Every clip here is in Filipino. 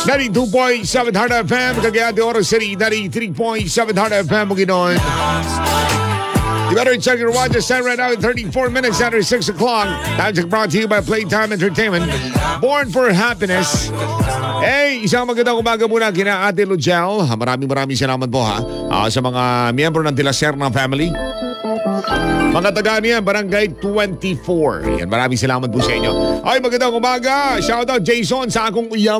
92.7 Heart FM, Cagayan de Oro City, 93.7 Heart FM, Bukidnon. You better check your watch. It's set right now at 34 minutes after 6 o'clock. Time check brought to you by Playtime Entertainment. Born for Happiness. Hey, isang magandang umaga muna kina Ate Lugel. Maraming salamat po sa mga miyembro ng De La Serna family. Mga taga niyan, Barangay 24. Yan, maraming salamat po sa inyo. Ay, magandang umaga. Shoutout Jason sa akong uyab.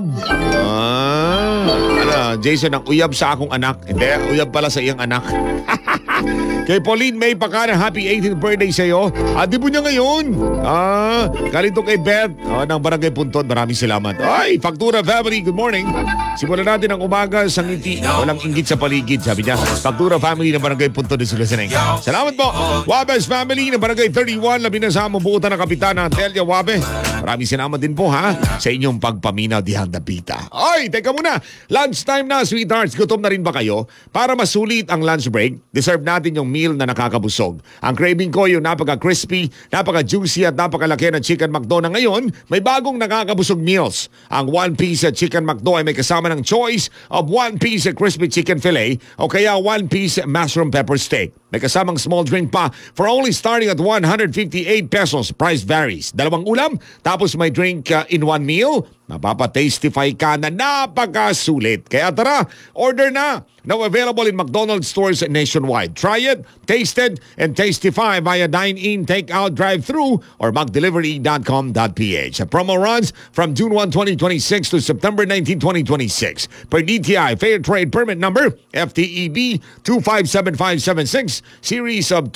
Jason, ang uyab sa akong anak. Hindi, uyab pala sa iyang anak. Kay Pauline May Pacana, happy 18th birthday sa iyo. Di po niya ngayon. Kalito kay Beth ng Barangay Puntod. Maraming salamat. Ay, Faktura family, good morning. Simulan natin ang umaga sa ngiti. Walang inggit sa paligid, sabi niya. Faktura family ng Barangay Puntod is listening. Salamat po. Wabes family ng Barangay 31, labi na sa mabuutan ng Kapitana Telia Wabe. Maraming salamat din po sa inyong pagpaminaw dihang dapita. Ay, teka muna. Lunchtime na, sweethearts. Gutom na rin ba kayo? Para masulit ang lunch break, deserve natin yung meal na nakakabusog. Ang craving ko yung napaka-crispy, napaka-juicy at napakalaki ng Chicken McDo na ngayon, may bagong nakakabusog meals. Ang One Piece Chicken McDo ay may kasama ng choice of One Piece Crispy Chicken Fillet o kaya One Piece Mushroom Pepper Steak. May kasamang small drink pa for only starting at 158 pesos. Price varies. 2 ulam, tapos may drink in one meal. Mapapa-tastify ka na napakasulit. Kaya tara, order na. Now available in McDonald's stores nationwide. Try it, taste it, and tastify via dine-in, take-out, drive-thru, or McDelivery.com.ph. A promo runs from June 1, 2026 to September 19, 2026. Per DTI Fair Trade Permit Number FTEB 257576, Series of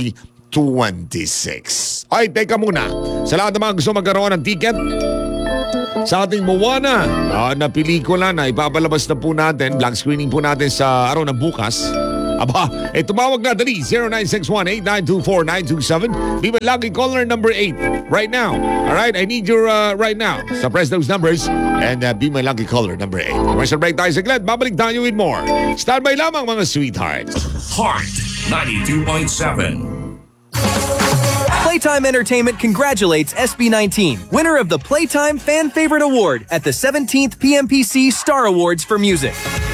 2026. Ay, teka muna. Sa lahat ng mga gusto magkaroon ng ticket sa ating Moana na pelikula na ipapalabas na po natin, blank screening po natin sa araw ng bukas. Tumawag na dali, 0961-8924-927. Be my lucky caller number 8 right now. Alright, I need your right now. So press those numbers and be my lucky caller number 8. Commercial break tayo saglit. Babalik tayo with more. Stand by lamang mga sweethearts. Heart 92.7. Playtime Entertainment congratulates SB19, winner of the Playtime Fan Favorite Award at the 17th PMPC Star Awards for Music.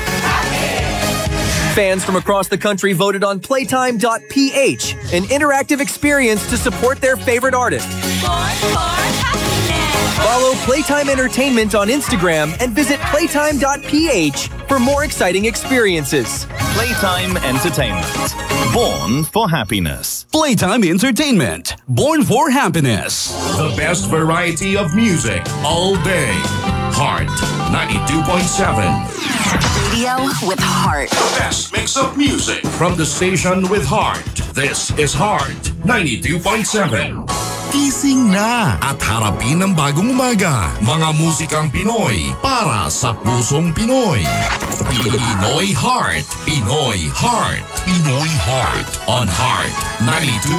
Fans from across the country voted on Playtime.ph, an interactive experience to support their favorite artist. Follow Playtime Entertainment on Instagram and visit Playtime.ph for more exciting experiences. Playtime Entertainment. Born for happiness. Playtime Entertainment. Born for happiness. The best variety of music all day. Heart 92.7. Radio with heart. The best mix of music from the station with heart. This is Heart 92.7. Gising na at harapin ang bagong umaga. Mga musikang Pinoy para sa pusong Pinoy. Pinoy Heart. Pinoy Heart. Pinoy Heart. On Heart 92.